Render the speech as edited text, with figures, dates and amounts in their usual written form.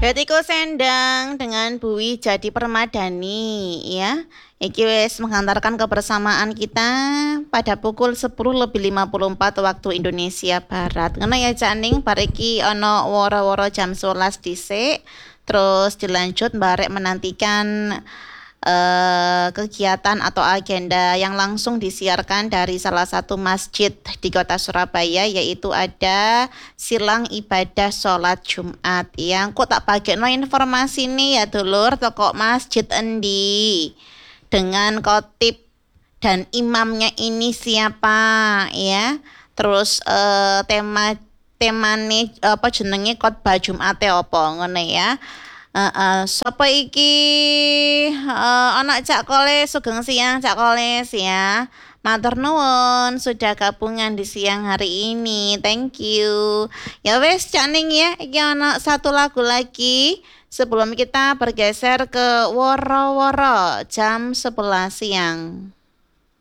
Datiku Sendang dengan Bui Jadi Permadani ya. Iki wis menghantarkan kebersamaan kita pada pukul 10:54 waktu Indonesia Barat. Ngono ya Caning, bar iki ana woro-woro jam 11 dhisik. Terus dilanjut barek menantikan kegiatan atau agenda yang langsung disiarkan dari salah satu masjid di kota Surabaya, yaitu ada silang ibadah sholat Jumat. Yang kok tak pakai no informasi nih ya dulur, toko masjid endi dengan khotib dan imamnya ini siapa ya. Terus temane apa jenenge khotbah Jumate apa ngono ya. Sapa iki anak Cak Koles, sugeng siang Cak Koles ya. Matur nuwun sudah gabungan di siang hari ini. Thank you. Ya wes Cak Ning ya, iki ana satu lagu lagi sebelum kita bergeser ke Woro-woro jam 11 siang.